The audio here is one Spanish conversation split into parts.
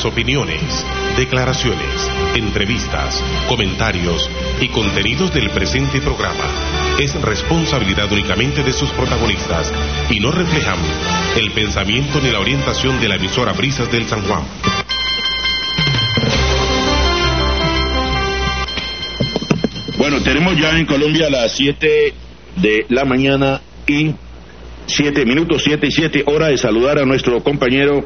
Las opiniones, declaraciones, entrevistas, comentarios y contenidos del presente programa es responsabilidad únicamente de sus protagonistas y no reflejan el pensamiento ni la orientación de la emisora Brisas del San Juan. Bueno, tenemos ya en Colombia las 7 de la mañana y 7 minutos, 7 y 7, hora de saludar a nuestro compañero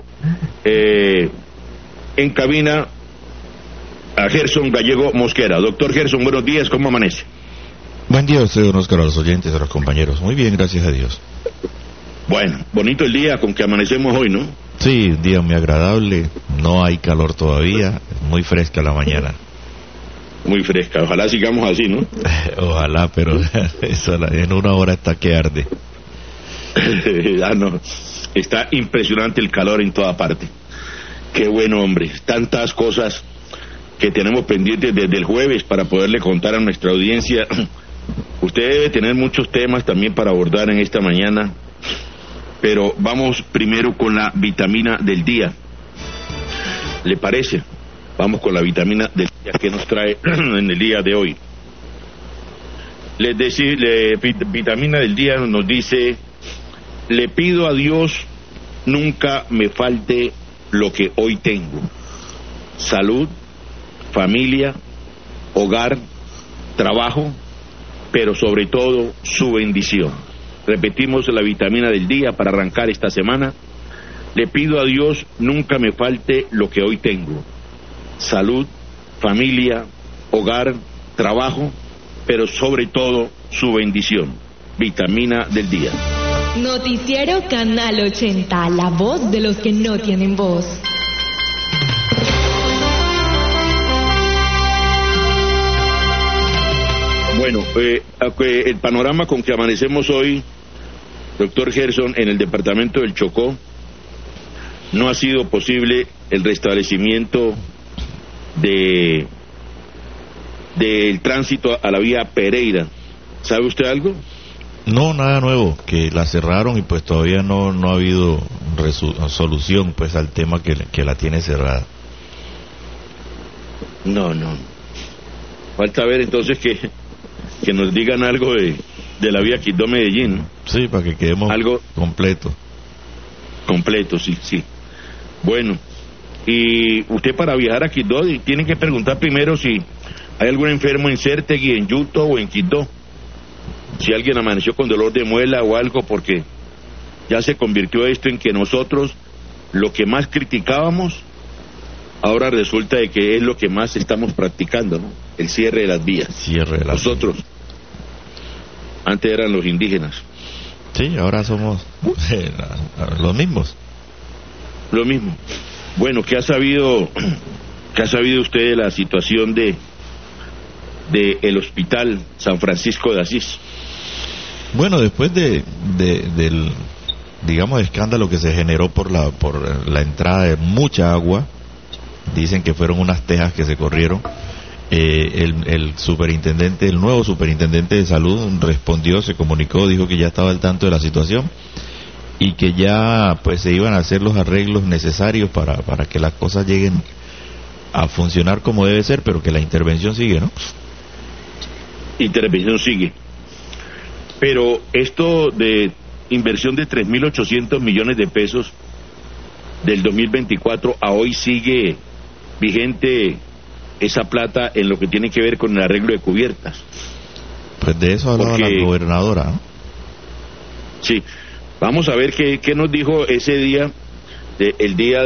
en cabina, a Gerson Gallego Mosquera. Doctor Gerson, buenos días, ¿cómo amanece? Buen día a usted, don Oscar, a los oyentes, a los compañeros. Muy bien, gracias a Dios. Bueno, bonito el día con que amanecemos hoy, ¿no? Sí, un día muy agradable, no hay calor todavía, muy fresca la mañana. Muy fresca, ojalá sigamos así, ¿no? Ojalá, pero eso, en una hora está que arde. No, está impresionante el calor en toda parte. Qué bueno, hombre, tantas cosas que tenemos pendientes desde el jueves para poderle contar a nuestra audiencia. Usted debe tener muchos temas también para abordar en esta mañana, pero vamos primero con la vitamina del día. ¿Le parece? Vamos con la vitamina del día que nos trae en el día de hoy. Vitamina del día nos dice: le pido a Dios nunca me falte lo que hoy tengo. Salud, familia, hogar, trabajo, pero sobre todo su bendición. Repetimos la vitamina del día para arrancar esta semana. Le pido a Dios nunca me falte lo que hoy tengo. Salud, familia, hogar, trabajo, pero sobre todo su bendición. Vitamina del día. Noticiero Canal 80, la voz de los que no tienen voz. Bueno, el panorama con que amanecemos hoy, doctor Gerson, en el departamento del Chocó, no ha sido posible el restablecimiento del tránsito a la vía Pereira. ¿Sabe usted algo? No, nada nuevo, que la cerraron y pues todavía no ha habido solución pues al tema que la tiene cerrada. No. Falta ver entonces que nos digan algo de la vía Quibdó-Medellín, ¿no? Sí, para que quedemos algo completo, sí. Bueno, y usted para viajar a Quibdó tiene que preguntar primero si hay algún enfermo en Cértegui, en Yuto o en Quibdó. Si alguien amaneció con dolor de muela o algo, porque ya se convirtió esto en que nosotros lo que más criticábamos ahora resulta de que es lo que más estamos practicando, ¿no? El cierre de las vías. Nosotros antes eran los indígenas. Sí, ahora somos los mismos. Lo mismo. Bueno, ¿qué ha sabido usted de la situación de el hospital San Francisco de Asís? Bueno, después del digamos escándalo que se generó por la entrada de mucha agua, dicen que fueron unas tejas que se corrieron, el nuevo superintendente de salud respondió, se comunicó, dijo que ya estaba al tanto de la situación y que ya pues se iban a hacer los arreglos necesarios para que las cosas lleguen a funcionar como debe ser, pero que la intervención sigue, ¿no? Intervención sigue. Pero esto de inversión de 3.800 millones de pesos del 2024 a hoy sigue vigente esa plata en lo que tiene que ver con el arreglo de cubiertas. Pues de eso hablaba la gobernadora, ¿no? Sí, vamos a ver qué nos dijo ese día, el día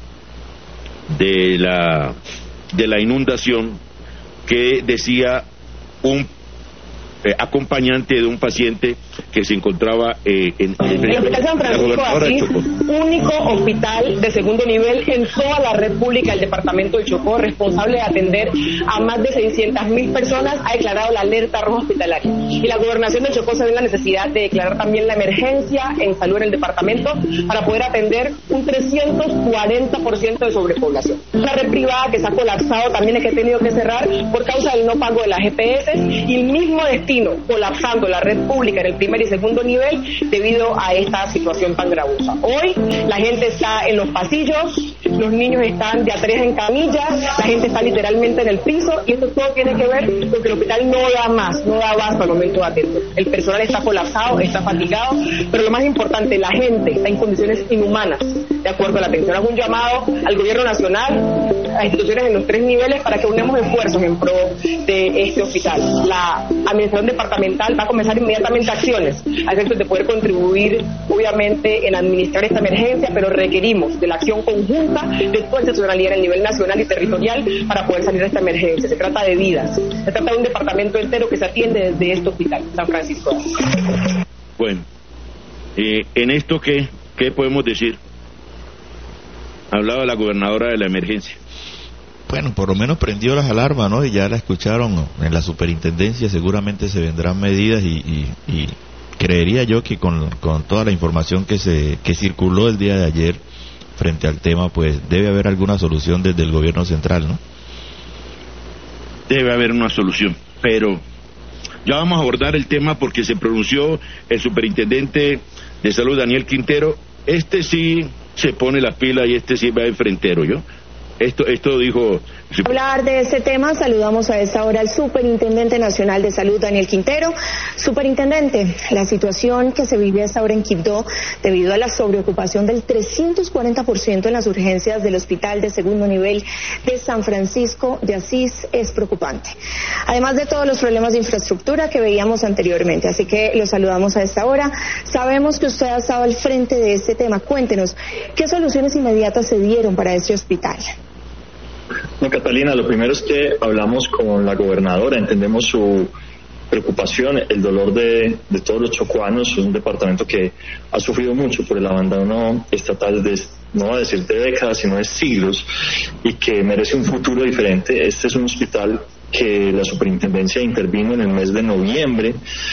de la inundación, que decía un acompañante de un paciente que se encontraba en el Hospital San Francisco de Asís, único hospital de segundo nivel en toda la República del departamento del Chocó, responsable de atender a más de 600.000 personas, ha declarado la alerta roja hospitalaria. Y la gobernación del Chocó se ve en la necesidad de declarar también la emergencia en salud en el departamento para poder atender un 340% de sobrepoblación. La red privada que se ha colapsado también es que ha tenido que cerrar por causa del no pago de las EPS y el mismo destino, colapsando la red pública en el primer primer y segundo nivel debido a esta situación tan gravosa. Hoy la gente está en los pasillos, los niños están de a 3 en camillas, la gente está literalmente en el piso, y esto todo tiene que ver con que el hospital no da más, no da abasto al momento de atender. El personal está colapsado, está fatigado, pero lo más importante, la gente está en condiciones inhumanas, de acuerdo a la atención. Hago un llamado al gobierno nacional, a instituciones en los 3 niveles, para que unamos esfuerzos en pro de este hospital. La administración departamental va a comenzar inmediatamente acciones a efectos de poder contribuir, obviamente, en administrar esta emergencia, pero requerimos de la acción conjunta de toda la institucionalidad a nivel nacional y territorial para poder salir de esta emergencia. Se trata de vidas, se trata de un departamento entero que se atiende desde este hospital, San Francisco de Asís. Bueno, en esto, ¿qué podemos decir? Hablaba la gobernadora de la emergencia. Bueno, por lo menos prendió las alarmas, ¿no? Y ya la escucharon en la superintendencia, seguramente se vendrán medidas y creería yo que con toda la información que circuló el día de ayer frente al tema, pues debe haber alguna solución desde el gobierno central, ¿no? Debe haber una solución, pero ya vamos a abordar el tema porque se pronunció el superintendente de salud, Daniel Quintero. Este sí se pone las pilas y este sí va de frentero, ¿yo? Esto dijo... Hablar de este tema, saludamos a esta hora al Superintendente Nacional de Salud, Daniel Quintero. Superintendente, la situación que se vive hasta ahora en Quibdó, debido a la sobreocupación del 340% en las urgencias del Hospital de Segundo Nivel de San Francisco de Asís, es preocupante. Además de todos los problemas de infraestructura que veíamos anteriormente, así que lo saludamos a esta hora. Sabemos que usted ha estado al frente de este tema. Cuéntenos, ¿qué soluciones inmediatas se dieron para este hospital? No, Catalina, lo primero es que hablamos con la gobernadora, entendemos su preocupación, el dolor de todos los chocuanos. Es un departamento que ha sufrido mucho por el abandono estatal no voy a decir de décadas, sino de siglos, y que merece un futuro diferente. Este es un hospital que la superintendencia intervino en el mes de noviembre,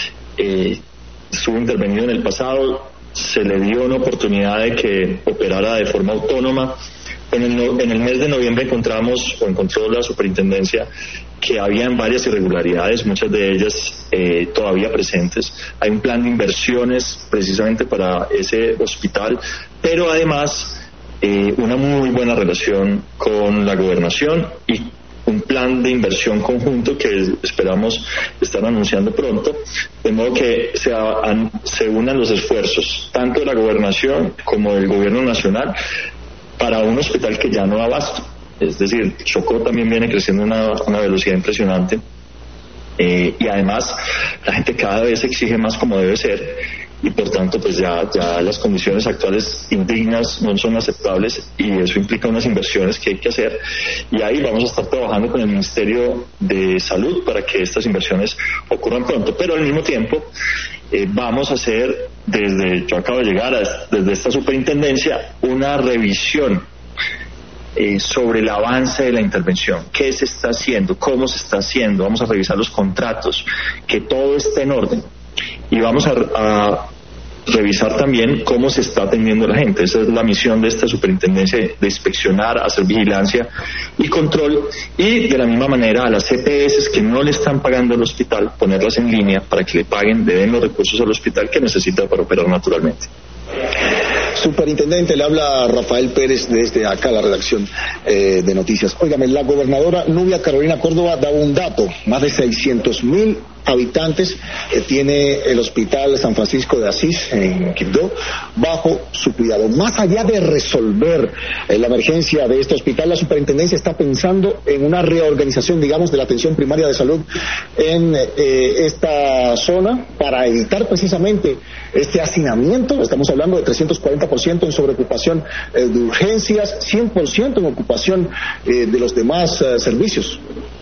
estuvo intervenido en el pasado, se le dio una oportunidad de que operara de forma autónoma. En el mes de noviembre encontró la superintendencia que habían varias irregularidades, muchas de ellas todavía presentes. Hay un plan de inversiones precisamente para ese hospital, pero además una muy buena relación con la gobernación y un plan de inversión conjunto que esperamos estar anunciando pronto, de modo que se unan los esfuerzos tanto de la gobernación como del gobierno nacional para un hospital que ya no da abasto. Es decir, Chocó también viene creciendo a una velocidad impresionante, y además la gente cada vez exige más como debe ser, y por tanto pues ya las condiciones actuales indignas no son aceptables, y eso implica unas inversiones que hay que hacer, y ahí vamos a estar trabajando con el Ministerio de Salud para que estas inversiones ocurran pronto. Pero al mismo tiempo vamos a hacer, yo acabo de llegar desde esta superintendencia, una revisión sobre el avance de la intervención, qué se está haciendo, cómo se está haciendo. Vamos a revisar los contratos, que todo esté en orden, y vamos a revisar también cómo se está atendiendo la gente. Esa es la misión de esta superintendencia, de inspeccionar, hacer vigilancia y control, y de la misma manera a las CPS que no le están pagando al hospital, ponerlas en línea para que le paguen, le den los recursos al hospital que necesita para operar naturalmente. Superintendente, le habla Rafael Pérez desde acá, la redacción de noticias. Óigame, la gobernadora Nubia Carolina Córdoba daba un dato: más de 600,000 habitantes tiene el Hospital San Francisco de Asís en Quibdó bajo su cuidado. Más allá de resolver la emergencia de este hospital, la superintendencia está pensando en una reorganización, digamos, de la atención primaria de salud en esta zona para evitar precisamente este hacinamiento. Estamos hablando de 340% en sobreocupación de urgencias, 100% en ocupación de los demás servicios.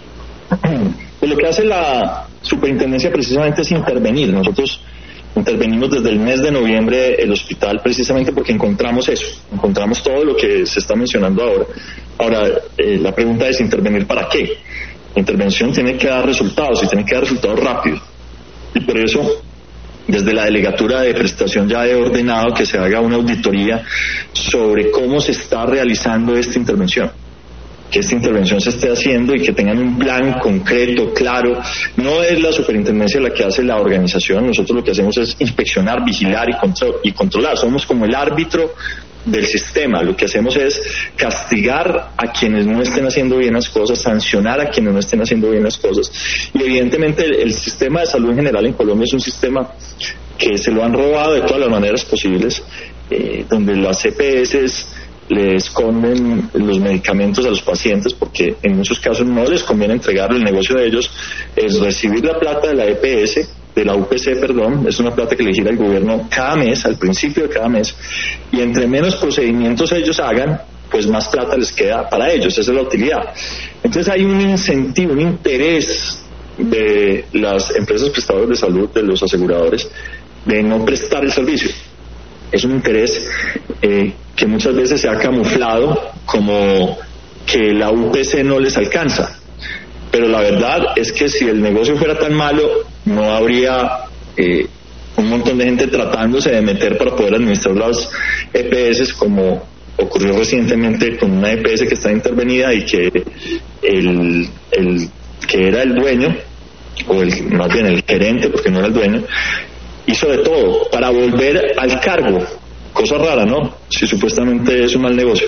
Pues lo que hace la superintendencia precisamente es intervenir. Nosotros intervenimos desde el mes de noviembre el hospital precisamente porque encontramos todo lo que se está mencionando ahora. Ahora, la pregunta es: ¿intervenir para qué? La intervención tiene que dar resultados, y tiene que dar resultados rápidos, y por eso desde la delegatura de prestación ya he ordenado que se haga una auditoría sobre cómo se está realizando esta intervención. que esta intervención se esté haciendo y que tengan un plan concreto, claro. No es la superintendencia la que hace la organización, nosotros lo que hacemos es inspeccionar, vigilar y controlar. Somos como el árbitro del sistema. Lo que hacemos es castigar a quienes no estén haciendo bien las cosas, sancionar a quienes no estén haciendo bien las cosas. Y evidentemente el sistema de salud en general en Colombia es un sistema que se lo han robado de todas las maneras posibles, donde las EPS le esconden los medicamentos a los pacientes porque en muchos casos no les conviene entregarlo. El negocio de ellos es recibir la plata de la EPS, de la UPC, perdón, es una plata que le gira el gobierno cada mes, al principio de cada mes, y entre menos procedimientos ellos hagan, pues más plata les queda para ellos, esa es la utilidad. Entonces hay un incentivo, un interés de las empresas prestadoras de salud, de los aseguradores, de no prestar el servicio. Es un interés que muchas veces se ha camuflado como que la UPC no les alcanza. Pero la verdad es que si el negocio fuera tan malo, no habría un montón de gente tratándose de meter para poder administrar las EPS, como ocurrió recientemente con una EPS que está intervenida y que el que era el dueño, o más bien el gerente, porque no era el dueño, hizo de todo para volver al cargo. Cosa rara, ¿no? Si supuestamente es un mal negocio.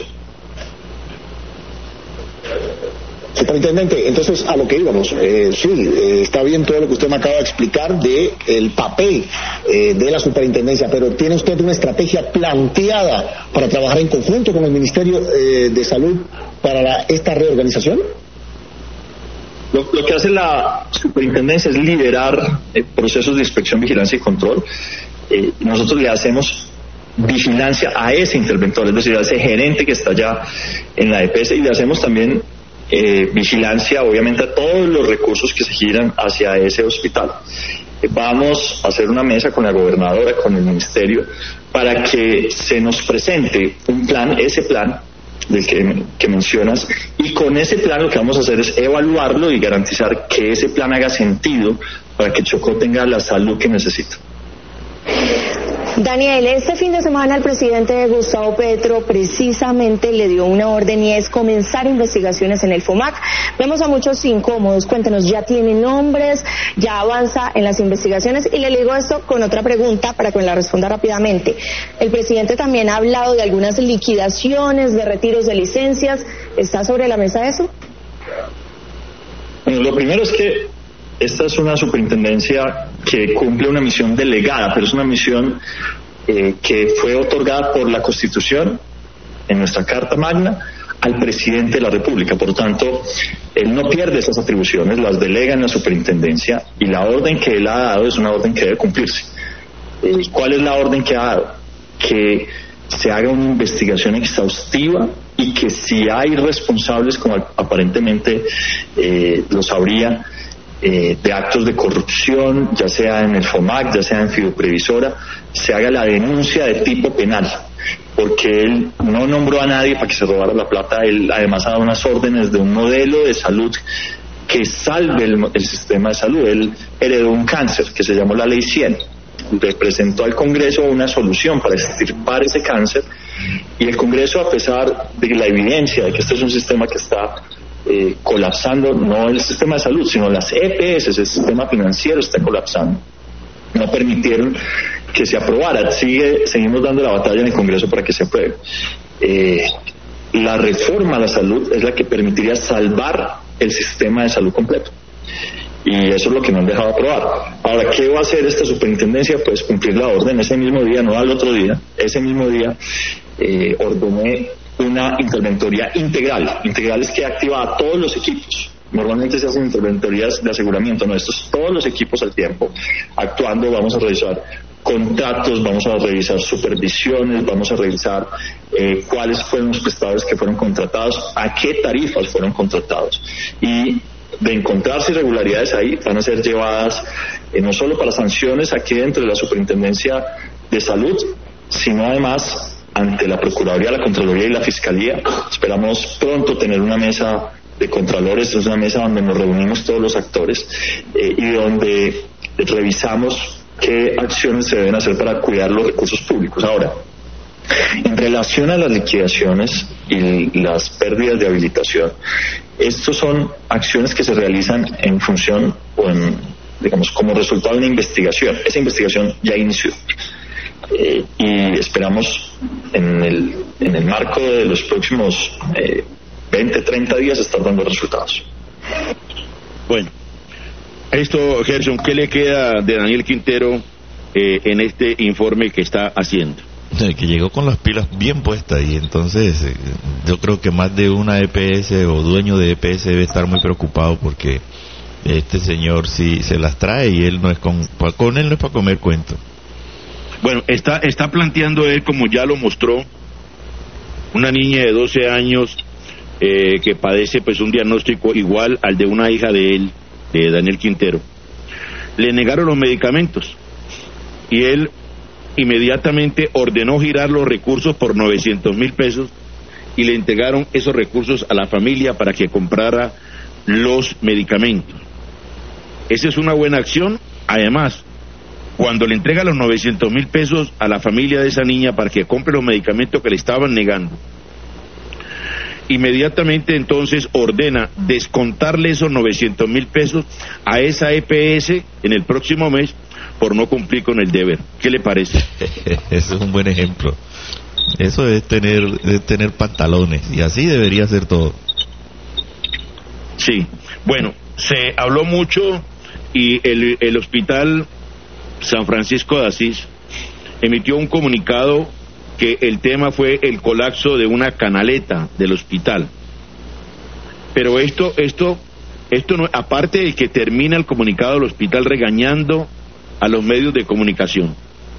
Superintendente, entonces a lo que íbamos, está bien todo lo que usted me acaba de explicar de el papel de la superintendencia, pero ¿tiene usted una estrategia planteada para trabajar en conjunto con el Ministerio de Salud para esta reorganización? Lo que hace la superintendencia es liderar procesos de inspección, vigilancia y control. Nosotros le hacemos vigilancia a ese interventor, es decir, a ese gerente que está ya en la EPS, y le hacemos también vigilancia, obviamente, a todos los recursos que se giran hacia ese hospital. Vamos a hacer una mesa con la gobernadora, con el ministerio, para que se nos presente un plan, ese plan del que mencionas, y con ese plan lo que vamos a hacer es evaluarlo y garantizar que ese plan haga sentido para que Chocó tenga la salud que necesita. Daniel, este fin de semana el presidente Gustavo Petro precisamente le dio una orden, y es comenzar investigaciones en el FOMAC. Vemos a muchos incómodos. Cuéntenos, ¿ya tiene nombres? ¿Ya avanza en las investigaciones? Y le digo esto con otra pregunta para que me la responda rápidamente. El presidente también ha hablado de algunas liquidaciones, de retiros de licencias. ¿Está sobre la mesa eso? Bueno, lo primero es que esta es una superintendencia que cumple una misión delegada, pero es una misión que fue otorgada por la Constitución, en nuestra Carta Magna, al presidente de la República. Por lo tanto, él no pierde esas atribuciones, las delega en la superintendencia, y la orden que él ha dado es una orden que debe cumplirse. ¿Cuál es la orden que ha dado? Que se haga una investigación exhaustiva y que si hay responsables, como aparentemente los habría, de actos de corrupción, ya sea en el FOMAC, ya sea en Fidoprevisora, se haga la denuncia de tipo penal, porque él no nombró a nadie para que se robara la plata. Él además ha dado unas órdenes de un modelo de salud que salve el sistema de salud. Él heredó un cáncer que se llamó la Ley 100, le presentó al Congreso una solución para extirpar ese cáncer, y el Congreso, a pesar de la evidencia de que este es un sistema que está colapsando, no el sistema de salud, sino las EPS, el sistema financiero está colapsando, no permitieron que se aprobara. Seguimos dando la batalla en el Congreso para que se apruebe. La reforma a la salud es la que permitiría salvar el sistema de salud completo, y eso es lo que no han dejado aprobar. Ahora, ¿qué va a hacer esta superintendencia? Pues cumplir la orden ese mismo día, no al otro día. Ese mismo día ordené una interventoría integral. Integral es que activa a todos los equipos. Normalmente se hacen interventorías de aseguramiento, no, estos todos los equipos al tiempo actuando. Vamos a revisar contratos, vamos a revisar supervisiones, vamos a revisar cuáles fueron los prestadores que fueron contratados, a qué tarifas fueron contratados, y de encontrarse irregularidades ahí van a ser llevadas no solo para sanciones aquí dentro de la Superintendencia de Salud, sino además ante la Procuraduría, la Contraloría y la Fiscalía. Esperamos pronto tener una mesa de contralores, es una mesa donde nos reunimos todos los actores y donde revisamos qué acciones se deben hacer para cuidar los recursos públicos. Ahora, en relación a las liquidaciones, y las pérdidas de habilitación. Estos son acciones que se realizan en función o digamos, como resultado de una investigación. Esa investigación ya inició. Y esperamos en el marco de los próximos 20, 30 días estar dando resultados. Bueno, esto, Gerson, ¿qué le queda de Daniel Quintero en este informe que está haciendo? Que llegó con las pilas bien puestas, y entonces yo creo que más de una EPS o dueño de EPS debe estar muy preocupado, porque este señor sí se las trae y él no es con él no es para comer cuento. Bueno, está planteando él, como ya lo mostró, una niña de 12 años que padece pues un diagnóstico igual al de una hija de él, de Daniel Quintero. Le negaron los medicamentos y él inmediatamente ordenó girar los recursos por 900,000 pesos y le entregaron esos recursos a la familia para que comprara los medicamentos. Esa es una buena acción. Además, cuando le entrega los 900,000 pesos a la familia de esa niña para que compre los medicamentos que le estaban negando, inmediatamente entonces ordena descontarle esos 900,000 pesos a esa EPS en el próximo mes por no cumplir con el deber. ¿Qué le parece? Eso es un buen ejemplo. Eso es tener pantalones, y así debería ser todo. Sí. Bueno, se habló mucho y el Hospital San Francisco de Asís emitió un comunicado que el tema fue el colapso de una canaleta del hospital. Pero esto no, aparte de que termina el comunicado del hospital regañando a los medios de comunicación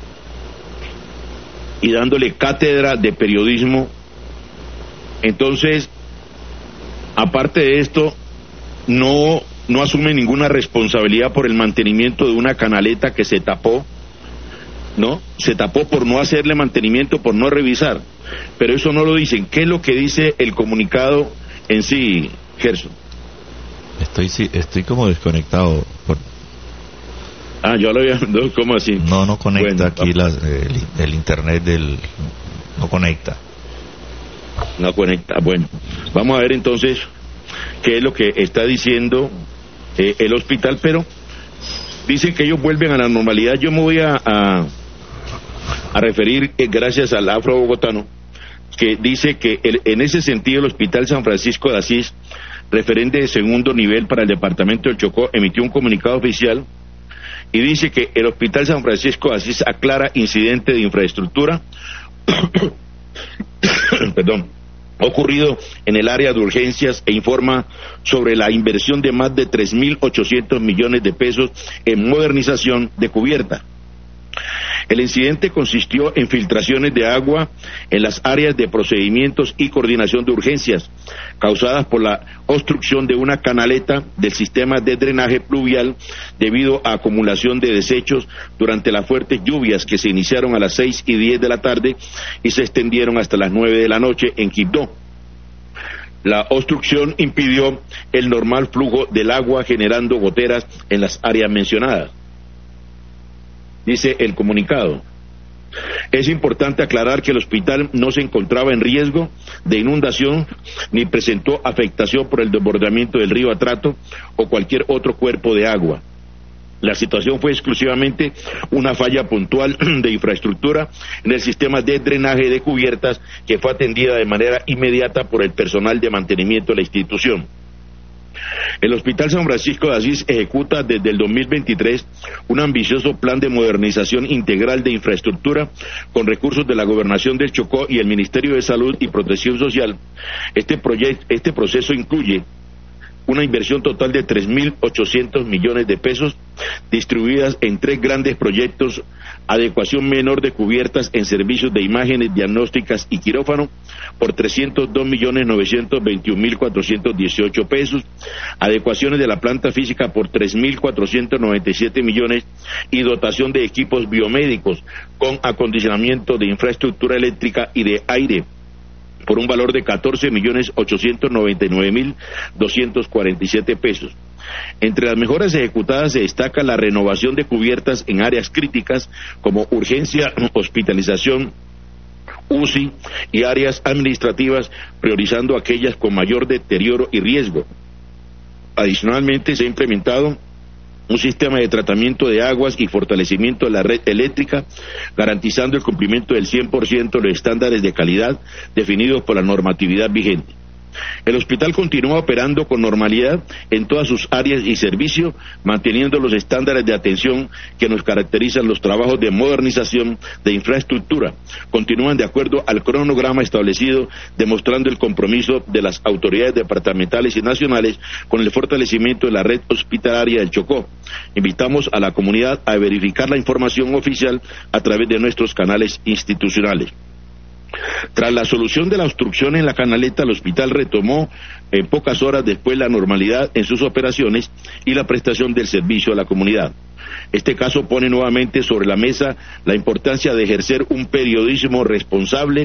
y dándole cátedra de periodismo, entonces, aparte de esto, no asume ninguna responsabilidad por el mantenimiento de una canaleta que se tapó, ¿no? Se tapó por no hacerle mantenimiento, por no revisar. Pero eso no lo dicen. ¿Qué es lo que dice el comunicado en sí, Gerson? Estoy como desconectado. Yo lo había... ¿Cómo así? No conecta, bueno, aquí el internet no conecta. No conecta. Bueno, vamos a ver entonces qué es lo que está diciendo el hospital, pero dicen que ellos vuelven a la normalidad. Yo me voy a referir, gracias al Afro Bogotano, que dice que en ese sentido el Hospital San Francisco de Asís, referente de segundo nivel para el departamento del Chocó, emitió un comunicado oficial y dice que el Hospital San Francisco de Asís aclara incidente de infraestructura perdón, ocurrido en el área de urgencias, e informa sobre la inversión de más de 3.800 millones de pesos en modernización de cubierta. El incidente consistió en filtraciones de agua en las áreas de procedimientos y coordinación de urgencias, causadas por la obstrucción de una canaleta del sistema de drenaje pluvial debido a acumulación de desechos durante las fuertes lluvias que se iniciaron a las 6:10 de la tarde y se extendieron hasta las 9 de la noche en Quibdó. La obstrucción impidió el normal flujo del agua, generando goteras en las áreas mencionadas. Dice el comunicado: es importante aclarar que el hospital no se encontraba en riesgo de inundación ni presentó afectación por el desbordamiento del río Atrato o cualquier otro cuerpo de agua. La situación fue exclusivamente una falla puntual de infraestructura en el sistema de drenaje de cubiertas, que fue atendida de manera inmediata por el personal de mantenimiento de la institución. El Hospital San Francisco de Asís ejecuta desde el 2023 un ambicioso plan de modernización integral de infraestructura con recursos de la Gobernación del Chocó y el Ministerio de Salud y Protección Social. Este proceso incluye una inversión total de 3.800 millones de pesos distribuidas en 3 grandes proyectos: adecuación menor de cubiertas en servicios de imágenes diagnósticas y quirófano por 302.921.418 pesos, adecuaciones de la planta física por 3.497 millones y dotación de equipos biomédicos con acondicionamiento de infraestructura eléctrica y de aire por un valor de 14.899.247 pesos. Entre las mejoras ejecutadas se destaca la renovación de cubiertas en áreas críticas como urgencia, hospitalización UCI y áreas administrativas, priorizando aquellas con mayor deterioro y riesgo. Adicionalmente, se ha implementado un sistema de tratamiento de aguas y fortalecimiento de la red eléctrica, garantizando el cumplimiento del 100% de los estándares de calidad definidos por la normatividad vigente. El hospital continúa operando con normalidad en todas sus áreas y servicios, manteniendo los estándares de atención que nos caracterizan. Los trabajos de modernización de infraestructura continúan de acuerdo al cronograma establecido, demostrando el compromiso de las autoridades departamentales y nacionales con el fortalecimiento de la red hospitalaria del Chocó. Invitamos a la comunidad a verificar la información oficial a través de nuestros canales institucionales. Tras la solución de la obstrucción en la canaleta, el hospital retomó en pocas horas después la normalidad en sus operaciones y la prestación del servicio a la comunidad. Este caso pone nuevamente sobre la mesa la importancia de ejercer un periodismo responsable